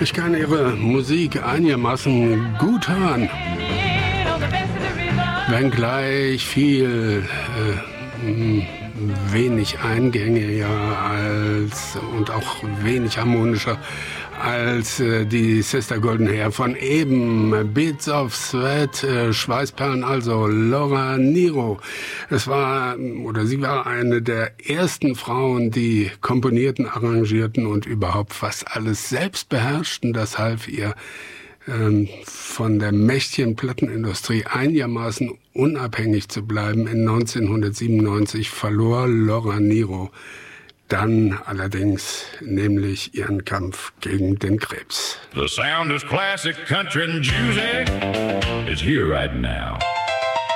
Ich kann Ihre Musik einigermaßen gut hören, wenngleich viel wenig eingängiger und auch wenig harmonischer als die Sister Golden Hair von eben. Beats of Sweat, Schweißperlen, also Laura Nyro. Sie war eine der ersten Frauen, die komponierten, arrangierten und überhaupt fast alles selbst beherrschten. Das half ihr, von der mächtigen Plattenindustrie einigermaßen unabhängig zu bleiben. In 1997 verlor Laura Nyro dann allerdings nämlich ihren Kampf gegen den Krebs. The sound of classic country and music is here right now.